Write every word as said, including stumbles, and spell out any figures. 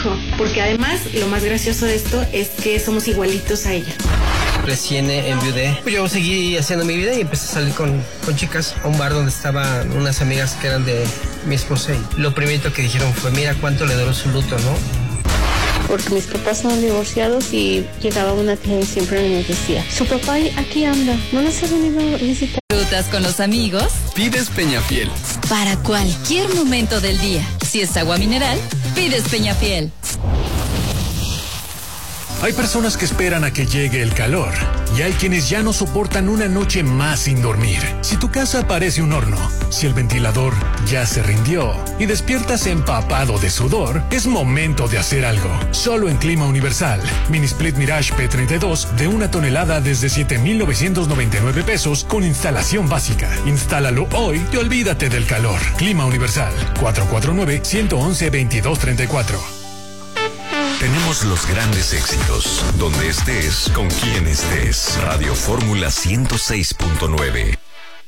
hijo, porque además lo más gracioso de esto es que somos igualitos a ella. Recién enviudé. Yo seguí haciendo mi vida y empecé a salir con, con chicas a un bar donde estaban unas amigas que eran de mi esposa y lo primero que dijeron fue, mira cuánto le duró su luto, ¿no? Porque mis papás son divorciados y llegaba una tía y siempre me decía, su papá aquí anda, no nos ha venido a visitar. ¿Disfrutas con los amigos? Pides Peñafiel. Para cualquier momento del día. Si es agua mineral, pides Peñafiel. Hay personas que esperan a que llegue el calor y hay quienes ya no soportan una noche más sin dormir. Si tu casa parece un horno, si el ventilador ya se rindió y despiertas empapado de sudor, es momento de hacer algo. Solo en Clima Universal. Mini Split Mirage P treinta y dos de una tonelada desde siete mil novecientos noventa y nueve pesos con instalación básica. Instálalo hoy y olvídate del calor. Clima Universal. cuatro cuatro nueve, uno uno uno, veintidós treinta y cuatro. Tenemos los grandes éxitos, donde estés, con quien estés. Radio Fórmula ciento seis punto nueve.